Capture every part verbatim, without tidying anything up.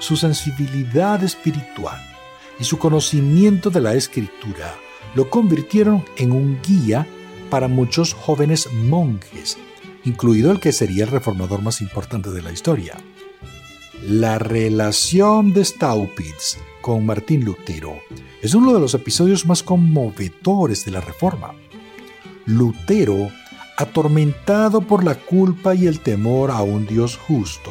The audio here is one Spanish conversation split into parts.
su sensibilidad espiritual y su conocimiento de la Escritura lo convirtieron en un guía para muchos jóvenes monjes, incluido el que sería el reformador más importante de la historia. La relación de Staupitz con Martín Lutero es uno de los episodios más conmovedores de la Reforma. Lutero, atormentado por la culpa y el temor a un Dios justo,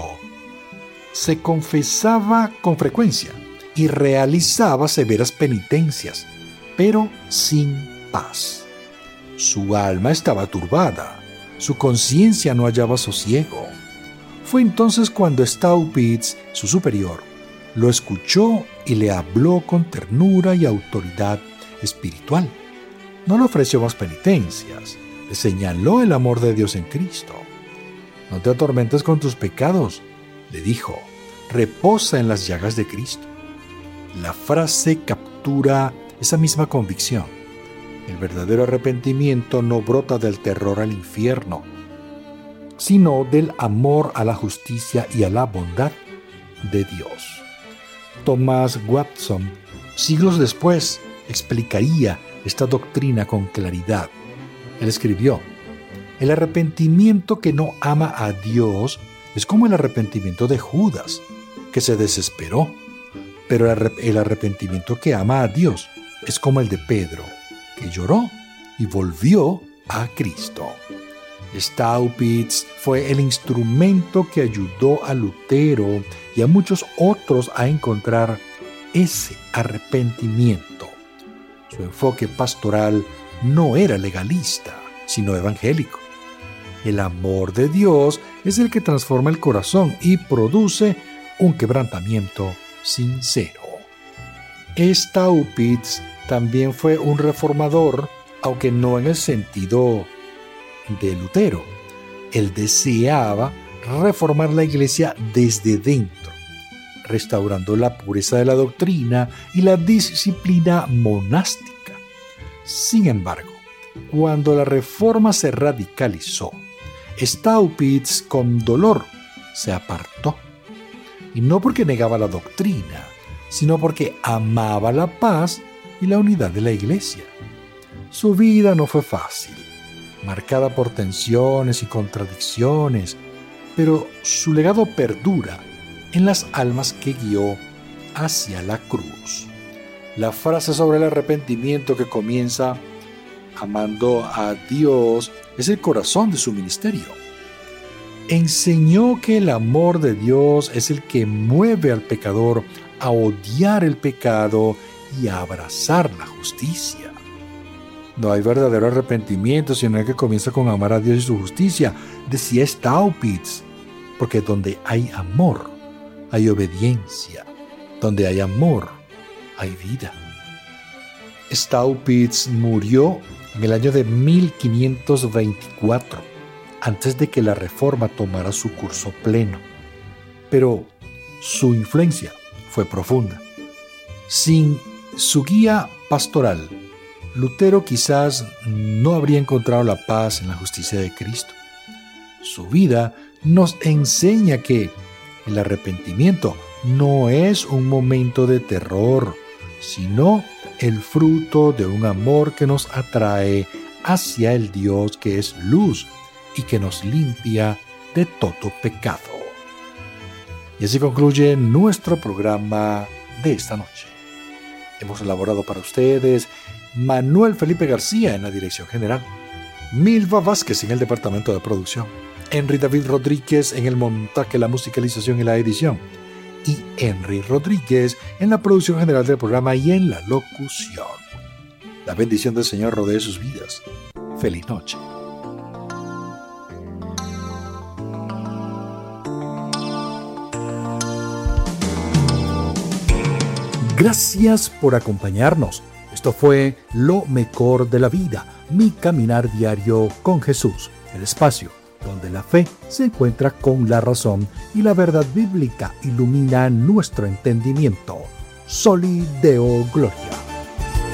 se confesaba con frecuencia y realizaba severas penitencias, pero sin paz. Su alma estaba turbada, su conciencia no hallaba sosiego. Fue entonces cuando Staupitz, su superior, lo escuchó y le habló con ternura y autoridad espiritual. No le ofreció más penitencias, le señaló el amor de Dios en Cristo. No te atormentes con tus pecados, le dijo, reposa en las llagas de Cristo. La frase captura esa misma convicción. El verdadero arrepentimiento no brota del terror al infierno, sino del amor a la justicia y a la bondad de Dios. Thomas Watson, siglos después, explicaría esta doctrina con claridad. Él escribió: el arrepentimiento que no ama a Dios es como el arrepentimiento de Judas, que se desesperó, pero el arrepentimiento que ama a Dios es como el de Pedro, que lloró y volvió a Cristo. Staupitz fue el instrumento que ayudó a Lutero y a muchos otros a encontrar ese arrepentimiento. Su enfoque pastoral no era legalista, sino evangélico. El amor de Dios es el que transforma el corazón y produce un quebrantamiento sincero. Staupitz también fue un reformador, aunque no en el sentido de Lutero. Él deseaba reformar la iglesia desde dentro, restaurando la pureza de la doctrina y la disciplina monástica. Sin embargo, cuando la reforma se radicalizó, Staupitz con dolor se apartó. Y no porque negaba la doctrina, sino porque amaba la paz y la unidad de la iglesia. Su vida no fue fácil, marcada por tensiones y contradicciones, pero su legado perdura en las almas que guió hacia la cruz. La frase sobre el arrepentimiento que comienza amando a Dios es el corazón de su ministerio. Enseñó que el amor de Dios es el que mueve al pecador a odiar el pecado y a abrazar la justicia. No hay verdadero arrepentimiento sino el que comienza con amar a Dios y su justicia, decía Staupitz, porque donde hay amor, hay obediencia. Donde hay amor, hay vida. Staupitz murió en el año de mil quinientos veinticuatro, antes de que la Reforma tomara su curso pleno. Pero su influencia fue profunda. Sin su guía pastoral, Lutero quizás no habría encontrado la paz en la justicia de Cristo. Su vida nos enseña que el arrepentimiento no es un momento de terror, sino el fruto de un amor que nos atrae hacia el Dios que es luz y que nos limpia de todo pecado. Y así concluye nuestro programa de esta noche. Hemos elaborado para ustedes Manuel Felipe García en la dirección general, Milva Vázquez en el departamento de producción, Henry David Rodríguez en el montaje, la musicalización y la edición, y Henry Rodríguez en la producción general del programa y en la locución. La bendición del Señor rodee sus vidas. Feliz noche. Gracias por acompañarnos. Esto fue Lo Mejor de la Vida, mi caminar diario con Jesús, el espacio donde la fe se encuentra con la razón y la verdad bíblica ilumina nuestro entendimiento. Soli Deo Gloria.